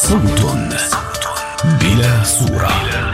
صوت بلا صورة.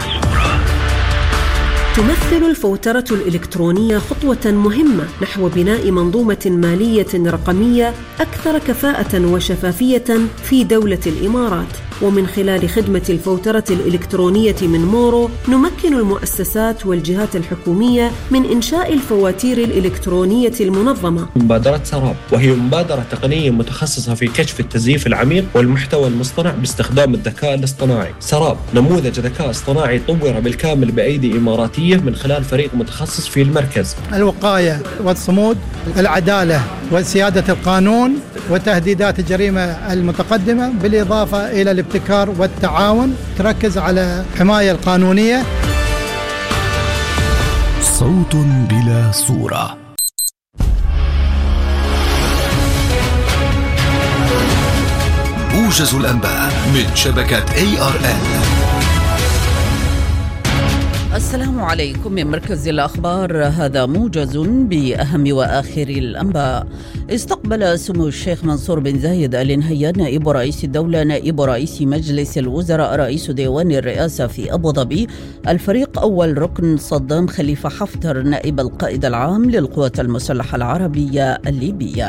تمثل الفوترة الإلكترونية خطوة مهمة نحو بناء منظومة مالية رقمية أكثر كفاءة وشفافية في دولة الإمارات. ومن خلال خدمة الفوترة الإلكترونية من مورو نمكن المؤسسات والجهات الحكومية من إنشاء الفواتير الإلكترونية المنظمة. مبادرة سراب، وهي مبادرة تقنية متخصصة في كشف التزييف العميق والمحتوى المصطنع باستخدام الذكاء الاصطناعي. سراب نموذج ذكاء اصطناعي طور بالكامل بأيدي إماراتية من خلال فريق متخصص في المركز. الوقاية والصمود، العدالة وسيادة القانون، وتهديدات الجريمة المتقدمة، بالإضافة إلى الابتكار والتعاون، تركز على الحماية القانونية. صوت بلا صورة. موجز الأنباء من شبكة ARN. السلام عليكم من مركز الأخبار، هذا موجز بأهم وآخر الأنباء. استقبل سمو الشيخ منصور بن زايد آل نهيان نائب رئيس الدولة نائب رئيس مجلس الوزراء رئيس ديوان الرئاسة في أبو ظبي الفريق أول ركن صدام خليفة حفتر نائب القائد العام للقوات المسلحة العربية الليبية.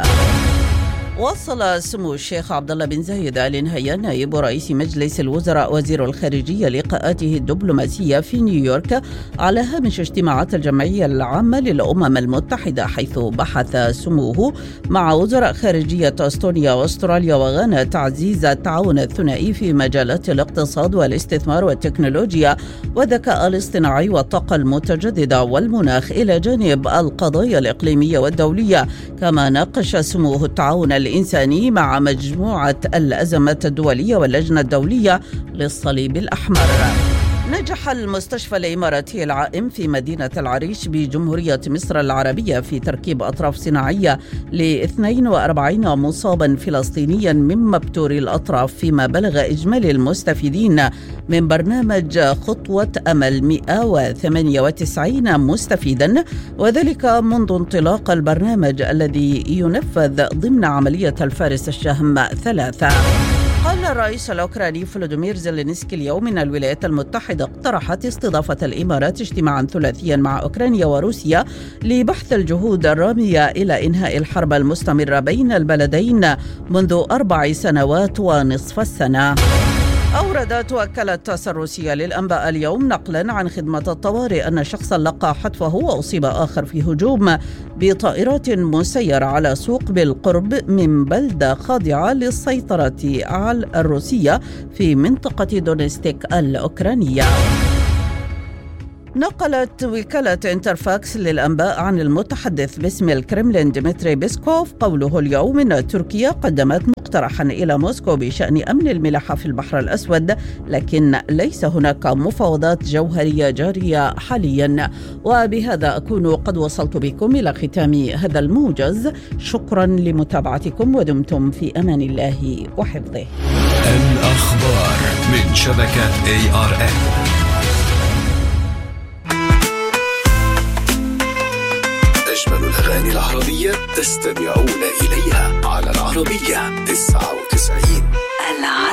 وصل سمو الشيخ عبد الله بن زايد آل نهيان نائب رئيس مجلس الوزراء وزير الخارجية لقاءاته الدبلوماسية في نيويورك على هامش اجتماعات الجمعية العامة للأمم المتحدة، حيث بحث سموه مع وزراء خارجية أستونيا وأستراليا وغانا تعزيز التعاون الثنائي في مجالات الاقتصاد والاستثمار والتكنولوجيا والذكاء الاصطناعي والطاقة المتجددة والمناخ، إلى جانب القضايا الإقليمية والدولية. كما ناقش سموه التعاون الإنساني مع مجموعة الأزمات الدولية واللجنة الدولية للصليب الأحمر. نجح المستشفى الإماراتي العائم في مدينة العريش بجمهورية مصر العربية في تركيب أطراف صناعية ل42 مصابا فلسطينيا من مبتور الأطراف، فيما بلغ إجمالي المستفيدين من برنامج خطوة أمل 198 مستفيدا، وذلك منذ انطلاق البرنامج الذي ينفذ ضمن عملية الفارس الشهم 3. قال الرئيس الأوكراني فلوديمير زيلينسكي اليوم إن الولايات المتحدة اقترحت استضافة الإمارات اجتماعا ثلاثيا مع أوكرانيا وروسيا لبحث الجهود الرامية إلى إنهاء الحرب المستمرة بين البلدين منذ 4 سنوات ونصف السنة. أوردت وكالة تاس الروسية للأنباء اليوم نقلا عن خدمة الطوارئ أن شخصا لقى حتفه وأصيب آخر في هجوم بطائرات مسيرة على سوق بالقرب من بلدة خاضعة للسيطرة الروسية في منطقة دونيستيك الأوكرانية. نقلت وكالة انترفاكس للأنباء عن المتحدث باسم الكرملين ديمتري بيسكوف قوله اليوم إن تركيا قدمت مقترحا إلى موسكو بشأن أمن الملاحة في البحر الأسود، لكن ليس هناك مفاوضات جوهرية جارية حاليا. وبهذا أكون قد وصلت بكم إلى ختام هذا الموجز. شكرا لمتابعتكم ودمتم في أمان الله وحفظه. الأخبار من شبكة ARN. أجمل الأغاني العربية تستمعون إليها على العربية 99.